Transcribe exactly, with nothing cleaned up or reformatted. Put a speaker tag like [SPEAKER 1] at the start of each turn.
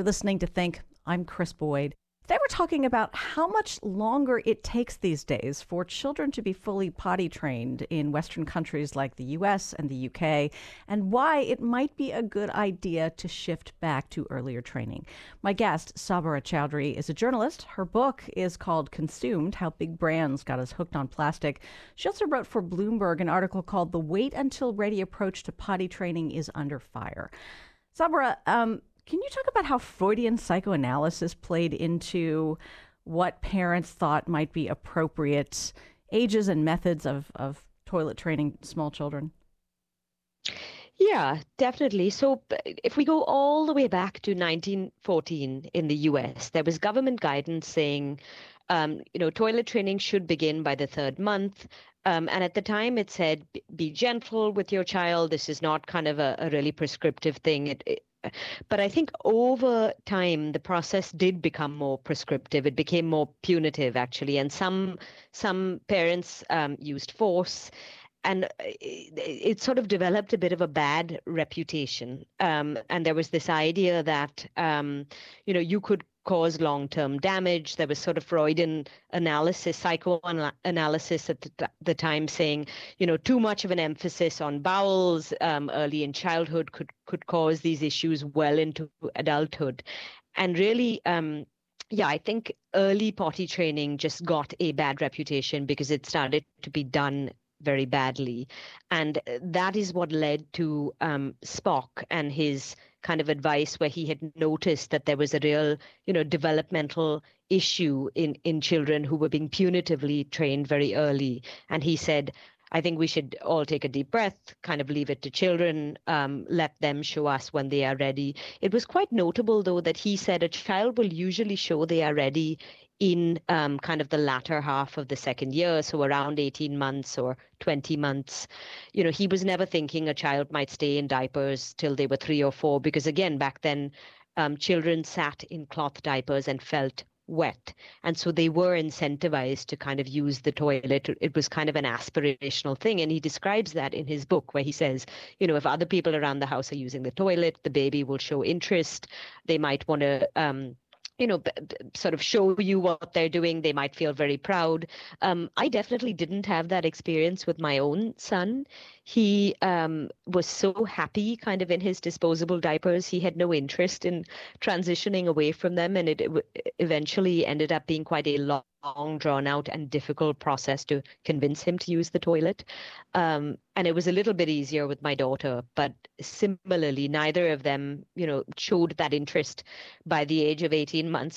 [SPEAKER 1] You're listening to Think. I'm Chris Boyd. Today we're talking about how much longer it takes these days for children to be fully potty trained in Western countries like the U S and the U K, and why it might be a good idea to shift back to earlier training. My guest, Sabra Chowdhury, is a journalist. Her book is called Consumed: How Big Brands Got Us Hooked on Plastic. She also wrote for Bloomberg an article called The Wait Until Ready Approach to Potty Training is Under Fire. Sabra, um, can you talk about how Freudian psychoanalysis played into what parents thought might be appropriate ages and methods of, of toilet training small children?
[SPEAKER 2] Yeah, definitely. So if we go all the way back to nineteen fourteen in the U S, there was government guidance saying, um, you know, toilet training should begin by the third month. Um, and at the time it said, be gentle with your child. This is not kind of a, a really prescriptive thing. It, it, but I think over time, the process did become more prescriptive. It became more punitive, actually. And some some parents um, used force. And it, it sort of developed a bit of a bad reputation. Um, and there was this idea that, um, you know, you could cause long-term damage. There was sort of Freudian analysis, psychoanalysis at the, the time saying, you know, too much of an emphasis on bowels um, early in childhood could, could cause these issues well into adulthood. And really, um, yeah, I think early potty training just got a bad reputation because it started to be done very badly. And that is what led to um, Spock and his kind of advice, where he had noticed that there was a real, you know, developmental issue in, in children who were being punitively trained very early. And he said, I think we should all take a deep breath, kind of leave it to children, um, let them show us when they are ready. It was quite notable, though, that he said a child will usually show they are ready in um, kind of the latter half of the second year, so around eighteen months or twenty months. You know, he was never thinking a child might stay in diapers till they were three or four, because again, back then, um, children sat in cloth diapers and felt wet. And so they were incentivized to kind of use the toilet. It was kind of an aspirational thing. And he describes that in his book, where he says, you know, if other people around the house are using the toilet, the baby will show interest. They might want to, um, you know, b- b- sort of show you what they're doing. They might feel very proud. Um, I definitely didn't have that experience with my own son. He um, was so happy kind of in his disposable diapers. He had no interest in transitioning away from them. And it, it w- eventually ended up being quite a long, long, drawn out and difficult process to convince him to use the toilet. Um, and it was a little bit easier with my daughter, but similarly, neither of them, you know, showed that interest by the age of eighteen months.